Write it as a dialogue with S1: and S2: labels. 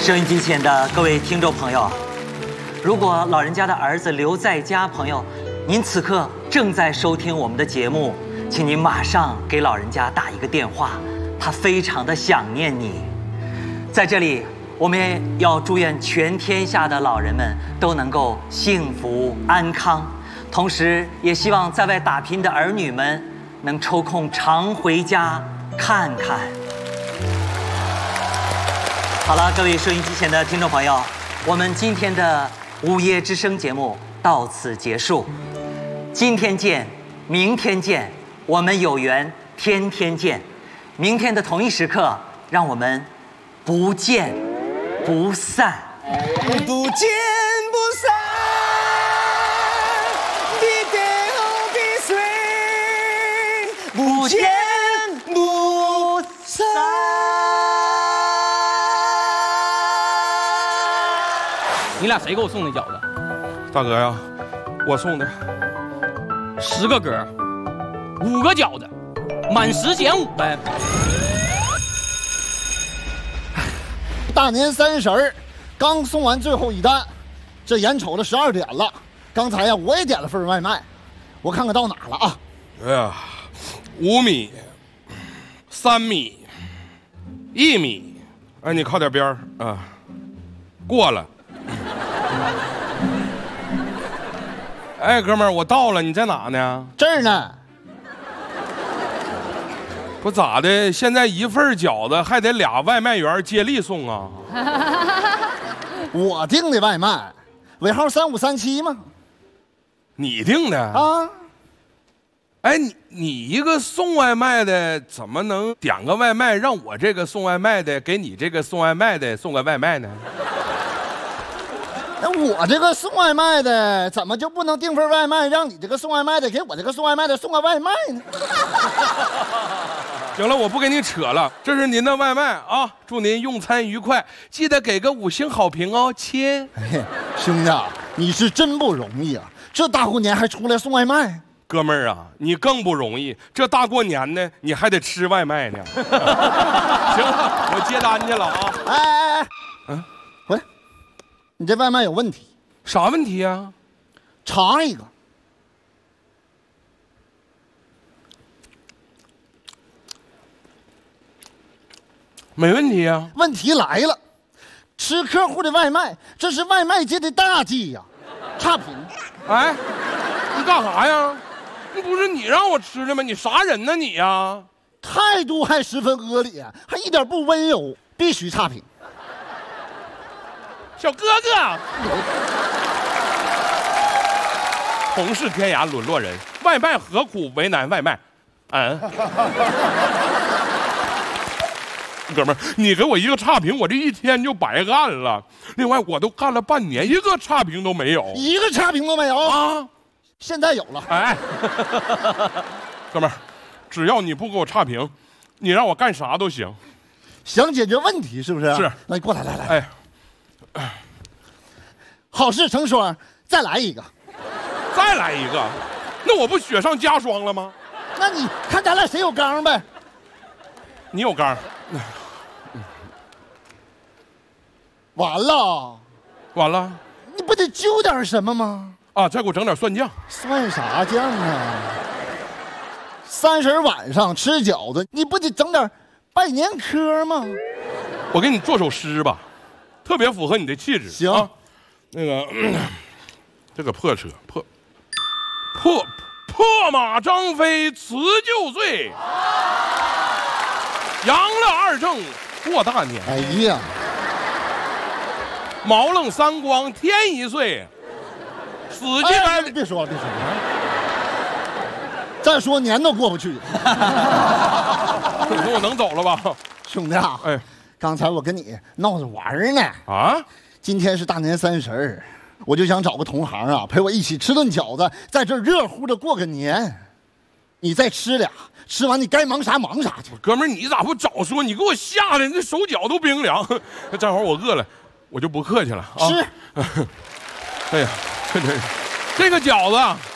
S1: 收音机前的各位听众朋友，如果老人家的儿子留在家，朋友，您此刻正在收听我们的节目，请您马上给老人家打一个电话，他非常的想念你。在这里，我们也要祝愿全天下的老人们都能够幸福安康，同时也希望在外打拼的儿女们能抽空常回家看看。好了，各位收音机前的听众朋友，我们今天的午夜之声节目到此结束。今天见，明天见，我们有缘天天见。明天的同一时刻，让我们不见不散。
S2: 不见不散，必定必随，不见不散。
S3: 你俩谁给我送的饺子？
S4: 大哥呀，我送的。
S3: 10个格，5个饺子，满10减5呗。
S2: 大年30，刚送完最后一单，这眼瞅着12点了。刚才呀，我也点了份外卖，我看看到哪了啊？
S4: 哎呀，5米、3米、1米，哎，你靠点边儿啊，过了。哎，哥们儿，我到了，你在哪呢？
S2: 这儿呢。
S4: 不咋的，现在一份饺子还得俩外卖员接力送啊？
S2: 我订的外卖，尾号3537吗？
S4: 你订的
S2: 啊？
S4: 哎，你一个送外卖的，怎么能点个外卖让我这个送外卖的给你这个送外卖的送个外卖呢？
S2: 那我这个送外卖的怎么就不能订份外卖，让你这个送外卖的给我这个送外卖的送个外卖呢？
S4: 行了，我不跟你扯了，这是您的外卖啊，祝您用餐愉快，记得给个5星好评哦，亲。
S2: 兄弟，你是真不容易啊，这大过年还出来送外卖。
S4: 哥们儿啊，你更不容易，这大过年的你还得吃外卖呢。行了，我接单去了啊。
S2: 哎，回来，你这外卖有问题。
S4: 啥问题啊？
S2: 尝一个。
S4: 没问题啊。
S2: 问题来了，吃客户的外卖，这是外卖界的大忌呀，差评。
S4: 哎，你干啥呀？那不是你让我吃的吗？你啥人呢你呀？
S2: 态度还十分恶劣，还一点不温柔，必须差评。
S4: 小哥哥，同是天涯沦落人，外卖何苦为难外卖？哥们儿，你给我一个差评，我这一天就白干了。另外，我都干了半年，一个差评都没有，
S2: 一个差评都没有
S4: 啊！
S2: 现在有了。
S4: 哎，哥们儿，只要你不给我差评，你让我干啥都行。
S2: 想解决问题是不是？
S4: 是。
S2: 那你过来，来。
S4: 哎，
S2: 好事成双，再来一个。
S4: 再来一个，那我不雪上加霜了吗？
S2: 那你看咱俩谁有缸呗？
S4: 你有缸。
S2: 完了，你不得揪点什么吗？
S4: 啊，再给我整点蒜酱。
S2: 蒜啥酱啊？30晚上吃饺子，你不得整点拜年嗑吗？
S4: 我给你做首诗吧，特别符合你的气质。
S2: 行，
S4: 啊、那个、这个破车破马张飞辞旧岁，杨乐2正过大年。
S2: 哎呀，
S4: 毛愣3光添1岁，死气白。
S2: 别说了。再说年都过不去。
S4: 你说我能走了吧？
S2: 兄弟啊，
S4: 哎，
S2: 刚才我跟你闹着玩呢。
S4: 啊，
S2: 今天是大年30，我就想找个同行啊，陪我一起吃顿饺子，在这热乎的过个年。你再吃俩，吃完你该忙啥忙啥去。
S4: 哥们儿，你咋不早说？你给我吓得，这手脚都冰凉。正好我饿了，我就不客气了啊。
S2: 吃。
S4: 哎呀，这个饺子